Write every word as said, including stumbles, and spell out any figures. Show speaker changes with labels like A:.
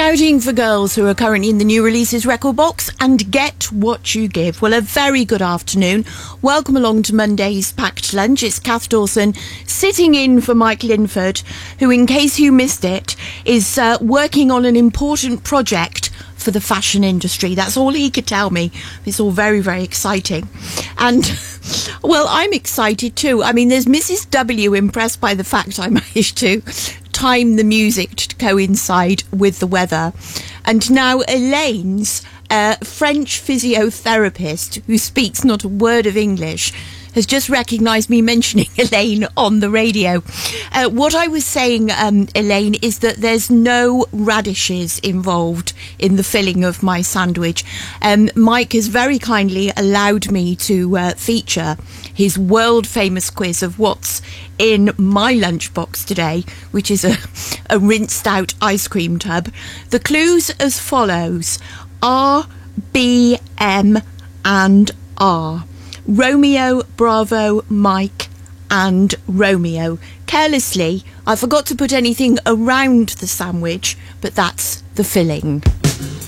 A: Scouting for girls who are currently in the new releases record box and get what you give. Well, a very good afternoon. Welcome along to Monday's Packed Lunch. It's Kath Dawson sitting in for Mike Linford, who, in case you missed it, is uh, working on an important project for the fashion industry. That's all he could tell me. It's all very, very exciting. And, well, I'm excited too. I mean, there's Missus W impressed by the fact I managed to time the music to coincide with the weather. And now Elaine's uh, French physiotherapist, who speaks not a word of English, has just recognised me mentioning Elaine on the radio. Uh, what I was saying, um, Elaine, is that there's no radishes involved in the filling of my sandwich. Um, Mike has very kindly allowed me to uh, feature his world-famous quiz of what's in my lunchbox today, which is a, a rinsed-out ice cream tub. The clues as follows: R, B, M and R. Romeo, Bravo, Mike and Romeo. Carelessly, I forgot to put anything around the sandwich, but that's the filling.